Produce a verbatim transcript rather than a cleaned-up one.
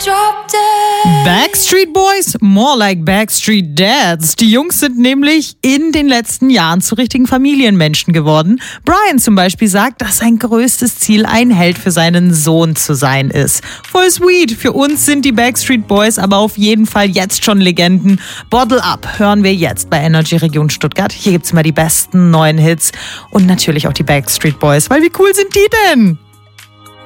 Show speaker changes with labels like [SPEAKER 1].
[SPEAKER 1] drop dead.
[SPEAKER 2] Backstreet Boys? More like Backstreet Dads. Die Jungs sind nämlich in den letzten Jahren zu richtigen Familienmenschen geworden. Brian zum Beispiel sagt, dass sein größtes Ziel, ein Held für seinen Sohn zu sein ist. Voll sweet. Für uns sind die Backstreet Boys aber auf jeden Fall jetzt schon Legenden. Bottle Up hören wir jetzt bei Energy Region Stuttgart. Hier gibt's immer die besten neuen Hits und natürlich auch die Backstreet Boys. Weil wie cool sind die denn?